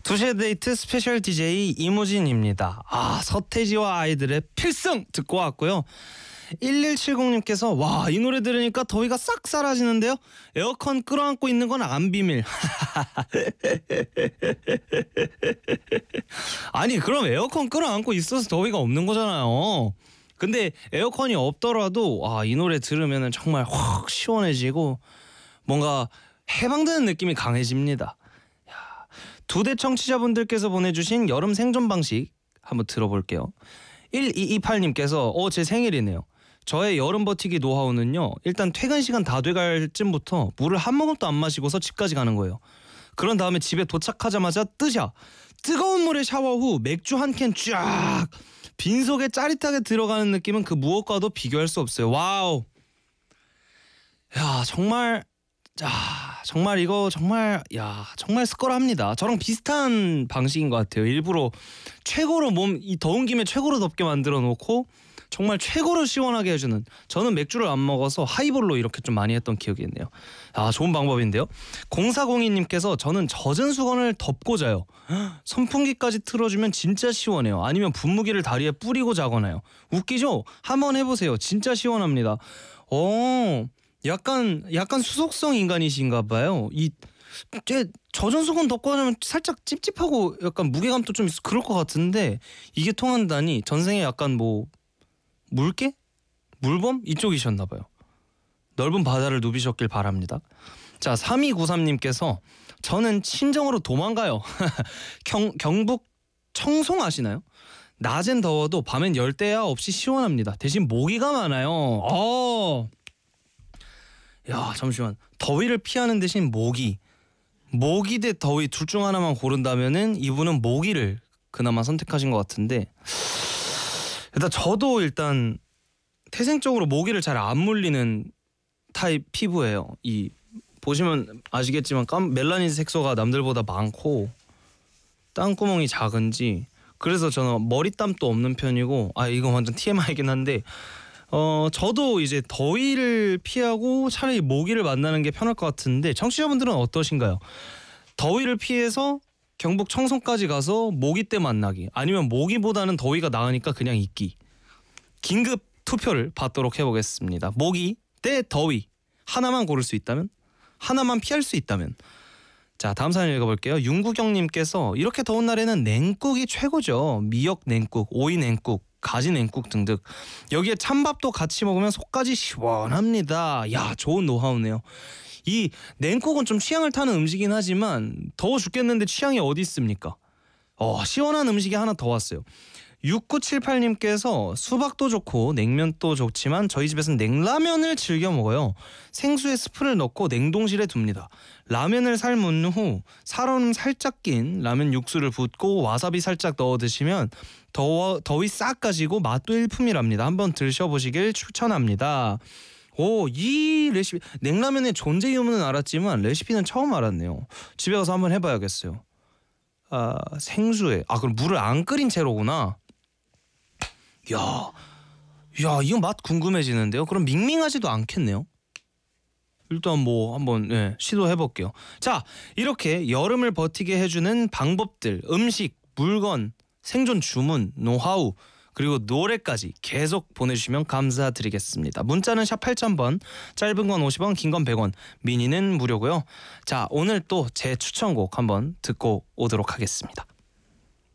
2시의 데이트 스페셜 DJ 이무진입니다. 서태지와 아이들의 필승 듣고 왔고요. 1170님께서 와, 이 노래 들으니까 더위가 싹 사라지는데요. 에어컨 끌어안고 있는 건 안 비밀. 아니, 그럼 에어컨 끌어안고 있어서 더위가 없는 거잖아요. 근데 에어컨이 없더라도 이 노래 들으면 정말 확 시원해지고 뭔가 해방되는 느낌이 강해집니다. 두 대 청취자분들께서 보내주신 여름 생존 방식 한번 들어볼게요. 1228님께서 제 생일이네요. 저의 여름 버티기 노하우는요, 일단 퇴근 시간 다 돼갈 쯤부터 물을 한 모금도 안 마시고서 집까지 가는 거예요. 그런 다음에 집에 도착하자마자 뜨거운 물에 샤워 후 맥주 한 캔 쫙 빈속에 짜릿하게 들어가는 느낌은 그 무엇과도 비교할 수 없어요. 와우. 야, 정말 이거 정말 스컬합니다. 저랑 비슷한 방식인 것 같아요. 일부러 최고로 이 더운 김에 최고로 덥게 만들어 놓고 정말 최고로 시원하게 해주는, 저는 맥주를 안 먹어서 하이볼로 이렇게 좀 많이 했던 기억이 있네요. 좋은 방법인데요. 0402님께서 저는 젖은 수건을 덮고 자요. 선풍기까지 틀어주면 진짜 시원해요. 아니면 분무기를 다리에 뿌리고 자거나요. 웃기죠? 한번 해보세요. 진짜 시원합니다. 약간 수속성 인간이신가 봐요. 젖은 수건 덮고 자면 살짝 찝찝하고 약간 무게감도 좀 있어 그럴 것 같은데 이게 통한다니 전생에 약간 물개? 물범? 이쪽이셨나 봐요. 넓은 바다를 누비셨길 바랍니다. 자, 3293님께서 저는 친정으로 도망가요. 경북 청송 아시나요? 낮엔 더워도 밤엔 열대야 없이 시원합니다. 대신 모기가 많아요. 야, 잠시만. 더위를 피하는 대신 모기 대 더위 둘 중 하나만 고른다면은 이분은 모기를 그나마 선택하신 것 같은데, 저도 태생적으로 모기를 잘 안 물리는 타입 피부예요. 보시면 아시겠지만 멜라닌 색소가 남들보다 많고 땅구멍이 작은지, 그래서 저는 머리땀도 없는 편이고, 이거 완전 TMI이긴 한데 저도 이제 더위를 피하고 차라리 모기를 만나는 게 편할 것 같은데 청취자분들은 어떠신가요? 더위를 피해서 경북 청송까지 가서 모기 때 만나기, 아니면 모기보다는 더위가 나으니까 그냥 있기. 긴급 투표를 받도록 해보겠습니다. 모기 대 더위, 하나만 고를 수 있다면, 하나만 피할 수 있다면. 자, 다음 사연 읽어볼게요. 윤구경님께서 이렇게 더운 날에는 냉국이 최고죠. 미역 냉국, 오이 냉국, 가지 냉국 등등. 여기에 찬밥도 같이 먹으면 속까지 시원합니다. 야, 좋은 노하우네요. 이 냉국은 좀 취향을 타는 음식이긴 하지만 더워 죽겠는데 취향이 어디 있습니까? 시원한 음식이 하나 더 왔어요. 6978님께서 수박도 좋고 냉면도 좋지만 저희 집에서는 냉라면을 즐겨 먹어요. 생수에 스프를 넣고 냉동실에 둡니다. 라면을 삶은 후 살얼음 살짝 낀 라면 육수를 붓고 와사비 살짝 넣어 드시면 더위 싹 가시고 맛도 일품이랍니다. 한번 드셔보시길 추천합니다. 이 레시피, 냉라면의 존재 유무는 알았지만 레시피는 처음 알았네요. 집에 가서 한번 해봐야겠어요. 생수에 그럼 물을 안 끓인 채로구나. 야, 이거 맛 궁금해지는데요. 그럼 밍밍하지도 않겠네요. 일단 한번 시도해볼게요. 자, 이렇게 여름을 버티게 해주는 방법들, 음식, 물건, 생존 주문, 노하우, 그리고 노래까지 계속 보내주시면 감사드리겠습니다. 문자는 샵 8000번, 짧은 건 50원, 긴 건 100원, 미니는 무료고요. 자, 오늘 또 제 추천곡 한번 듣고 오도록 하겠습니다.